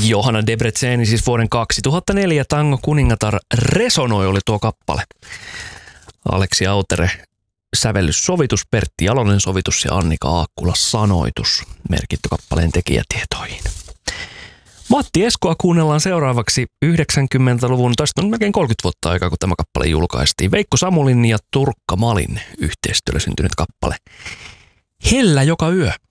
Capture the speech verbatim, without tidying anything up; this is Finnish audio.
Johanna Debreceni, siis vuoden kaksituhattaneljä Tango kuningatar Resonoi oli tuo kappale. Aleksi Autere sävellys sovitus, Pertti Jalonen sovitus ja Annika Aakkula sanoitus merkitty kappaleen tekijätietoihin. Matti Eskoa kuunnellaan seuraavaksi yhdeksänkymmentäluvun, tästä on melkein kolmekymmentä vuotta aikaa, kun tämä kappale julkaistiin. Veikko Samulin ja Turkka Malin yhteistyöllä syntynyt kappale. Hellä joka yö.